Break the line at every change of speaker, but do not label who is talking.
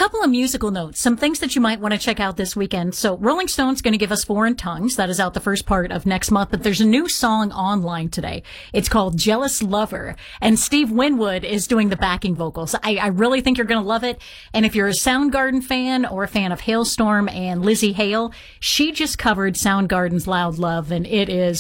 couple of musical notes, some things that you might want to check out this weekend. So Rolling Stone's going to give us Foreign Tongues. That is out the first part of next month, but there's a new song online today. It's called Jealous Lover, and Steve Winwood is doing the backing vocals. I really think you're going to love it. And if you're a Soundgarden fan or a fan of Hailstorm and Lizzie Hale, she just covered Soundgarden's Loud Love, and it is